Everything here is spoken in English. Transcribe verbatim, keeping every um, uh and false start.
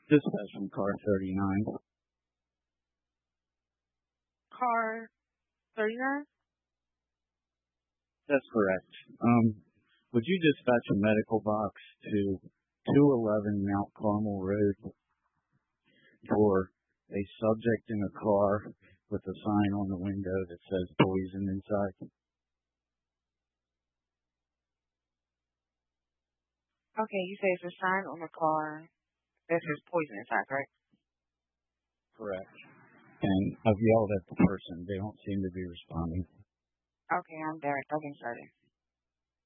Dispatch from car thirty-nine. Car thirty-nine? That's correct. Um, would you dispatch a medical box to two eleven Mount Carmel Road for a subject in a car with a sign on the window that says poison inside? Okay, you say it's a sign on the car that says poison inside, correct? Correct. And I've yelled at the person. They don't seem to be responding. Okay, I'm Derek. Booking started.